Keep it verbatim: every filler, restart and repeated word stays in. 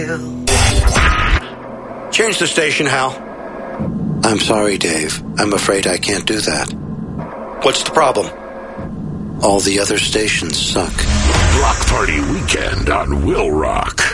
Change the station, Hal. I'm sorry, Dave. I'm afraid I can't do that. What's the problem? All the other stations suck. Block Party Weekend on Will Rock.